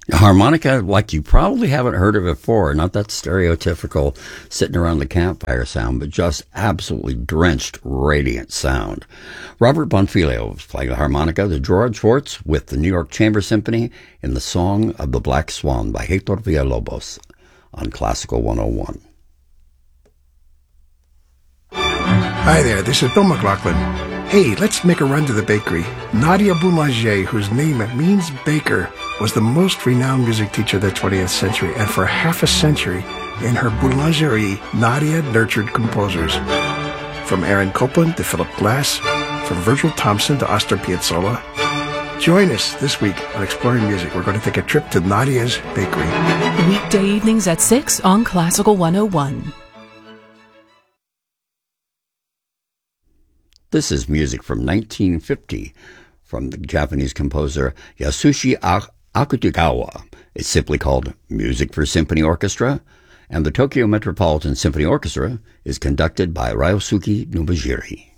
A harmonica, like you probably haven't heard of before, not that stereotypical sitting around the campfire sound, but just absolutely drenched, radiant sound. Robert Bonfiglio was playing the harmonica, the Gerard Schwartz with the New York Chamber Symphony in the Song of the Black Swan by Hector Villalobos on Classical 101. Hi there, this is Bill McLaughlin. Hey, let's make a run to the bakery. Nadia Boulanger, whose name means baker, was the most renowned music teacher of the 20th century, and for half a century, in her boulangerie, Nadia nurtured composers. From Aaron Copland to Philip Glass, from Virgil Thompson to Astor Piazzolla. Join us this week on Exploring Music. We're going to take a trip to Nadia's bakery. Weekday evenings at 6 on Classical 101. This is music from 1950 from the Japanese composer Yasushi Akutagawa. It's simply called Music for Symphony Orchestra, and the Tokyo Metropolitan Symphony Orchestra is conducted by Ryosuke Nobujiri.